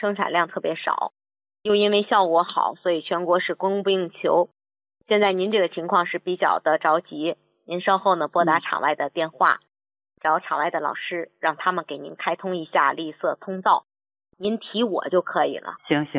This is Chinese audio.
生产量特别少，又因为效果好，所以全国是供不应求。现在您这个情况是比较的着急，您稍后呢拨打场外的电话，找场外的老师，让他们给您开通一下绿色通道，您提我就可以了。 行。